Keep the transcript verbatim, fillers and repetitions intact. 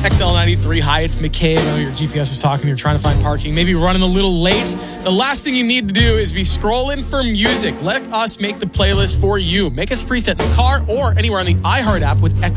X L ninety-three, hi, it's McCabe. I know your G P S is talking. You're trying to find parking. Maybe running a little late. The last thing you need to do is be scrolling for music. Let us make the playlist for you. Make us a preset in the car or anywhere on the iHeart app with X